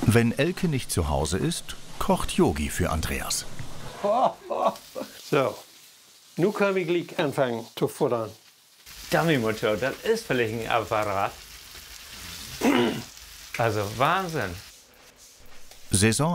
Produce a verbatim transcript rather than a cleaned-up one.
Wenn Elke nicht zu Hause ist, kocht Yogi für Andreas. So, nun können wir gleich anfangen zu futtern. Dummy-Motor, das ist vielleicht ein Apparat. Also Wahnsinn. Saison